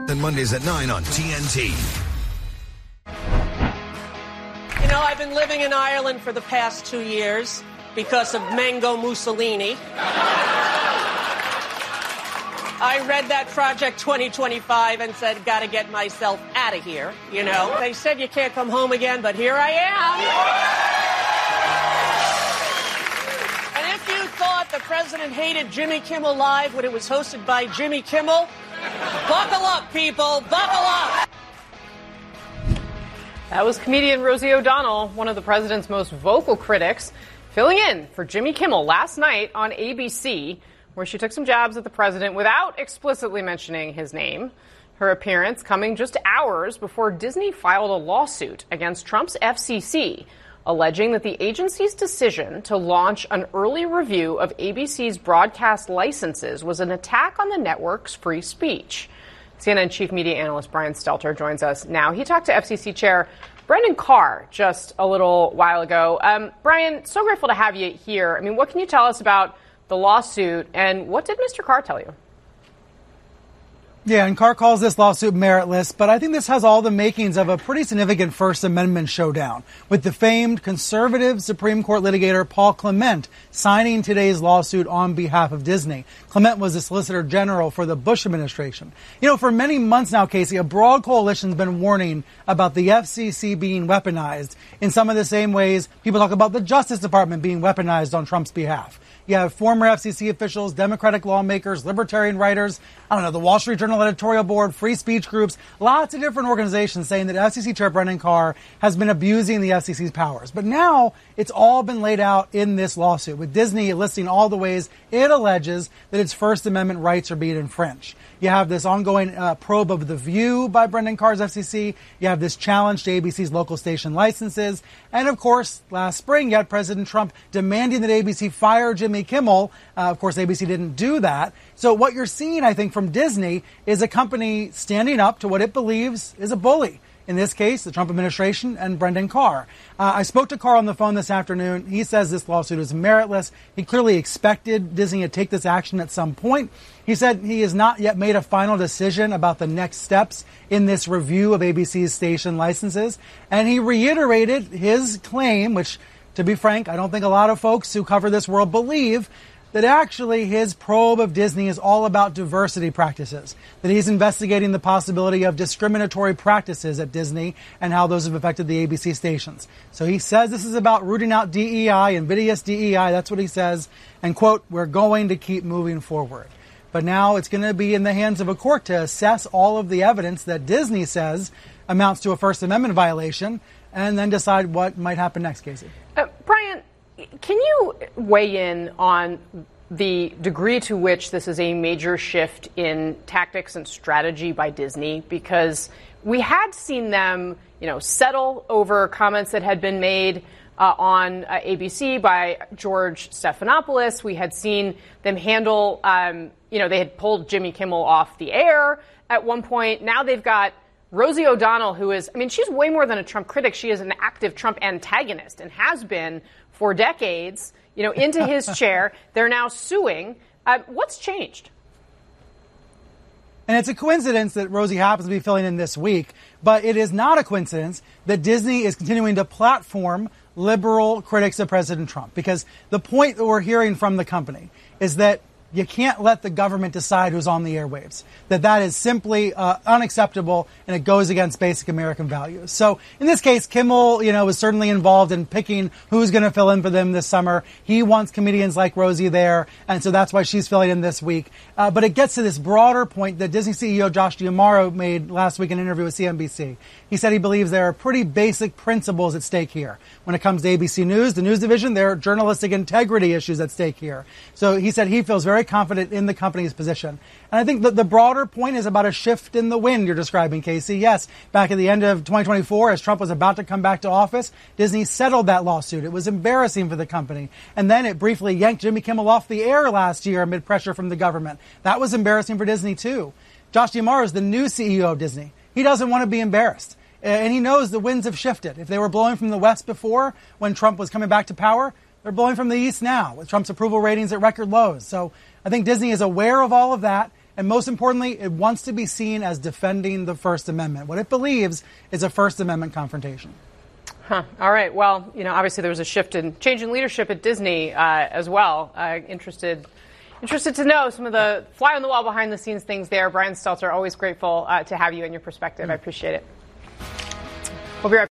And Mondays at 9 on TNT. You know, I've been living in Ireland for the past 2 years because of Mango Mussolini. I read that Project 2025 and said, gotta get myself out of here, you know. They said you can't come home again, but here I am. And if you thought the president hated Jimmy Kimmel Live when it was hosted by Jimmy Kimmel, buckle up, people, buckle up. That was comedian Rosie O'Donnell, one of the president's most vocal critics, filling in for Jimmy Kimmel last night on ABC, where she took some jabs at the president without explicitly mentioning his name. Her appearance coming just hours before Disney filed a lawsuit against Trump's FCC, alleging that the agency's decision to launch an early review of ABC's broadcast licenses was an attack on the network's free speech. CNN chief media analyst Brian Stelter joins us now. He talked to FCC Chair Brendan Carr just a little while ago. Brian, so grateful to have you here. I mean, what can you tell us about the lawsuit, and what did Mr. Carr tell you? Yeah, and Carr calls this lawsuit meritless, but I think this has all the makings of a pretty significant First Amendment showdown, with the famed conservative Supreme Court litigator Paul Clement signing today's lawsuit on behalf of Disney. Clement was the Solicitor General for the Bush administration. You know, for many months now, Casey, a broad coalition's been warning about the FCC being weaponized in some of the same ways people talk about the Justice Department being weaponized on Trump's behalf. You have former FCC officials, Democratic lawmakers, libertarian writers, the Wall Street Journal editorial board, free speech groups, lots of different organizations saying that FCC Chair Brendan Carr has been abusing the FCC's powers. But now it's all been laid out in this lawsuit, with Disney listing all the ways it alleges that its First Amendment rights are being infringed. You have this ongoing probe of The View by Brendan Carr's FCC. You have this challenge to ABC's local station licenses. And, of course, last spring, you had President Trump demanding that ABC fire Jimmy Kimmel. Of course, ABC didn't do that. So what you're seeing, I think, from Disney is a company standing up to what it believes is a bully. In this case, the Trump administration and Brendan Carr. I spoke to Carr on the phone this afternoon. He says this lawsuit is meritless. He clearly expected Disney to take this action at some point. He said he has not yet made a final decision about the next steps in this review of ABC's station licenses. And he reiterated his claim, which, to be frank, I don't think a lot of folks who cover this world believe, that actually his probe of Disney is all about diversity practices, that he's investigating the possibility of discriminatory practices at Disney and how those have affected the ABC stations. So he says this is about rooting out DEI, invidious DEI, that's what he says, and, quote, we're going to keep moving forward. But now it's going to be in the hands of a court to assess all of the evidence that Disney says amounts to a First Amendment violation and then decide what might happen next, Casey. Brian, can you weigh in on the degree to which this is a major shift in tactics and strategy by Disney? Because we had seen them, settle over comments that had been made on ABC by George Stephanopoulos. We had seen them handle, they had pulled Jimmy Kimmel off the air at one point. Now they've got Rosie O'Donnell, who is, she's way more than a Trump critic. She is an active Trump antagonist and has been for decades, into his chair. They're now suing. What's changed? And it's a coincidence that Rosie happens to be filling in this week, but it is not a coincidence that Disney is continuing to platform liberal critics of President Trump, because the point that we're hearing from the company is that you can't let the government decide who's on the airwaves, that is simply unacceptable, and it goes against basic American values. So in this case, Kimmel, was certainly involved in picking who's going to fill in for them this summer. He wants comedians like Rosie there, and so that's why she's filling in this week. But it gets to this broader point that Disney CEO Josh D'Amaro made last week in an interview with CNBC. He said he believes there are pretty basic principles at stake here. When it comes to ABC News, the news division, there are journalistic integrity issues at stake here. So he said he feels very confident in the company's position. And I think that the broader point is about a shift in the wind you're describing, Casey. Yes, back at the end of 2024, as Trump was about to come back to office, Disney settled that lawsuit. It was embarrassing for the company. And then it briefly yanked Jimmy Kimmel off the air last year amid pressure from the government. That was embarrassing for Disney, too. Josh D'Amaro is the new CEO of Disney. He doesn't want to be embarrassed. And he knows the winds have shifted. If they were blowing from the west before, when Trump was coming back to power, they're blowing from the east now, with Trump's approval ratings at record lows. So I think Disney is aware of all of that, And most importantly, it wants to be seen as defending the First Amendment. What it believes is a First Amendment confrontation. Huh. All right. Well, obviously there was a change in leadership at Disney as well. Interested to know some of the fly on the wall behind the scenes things there. Brian Stelter, always grateful to have you and your perspective. I appreciate it. We'll be right back.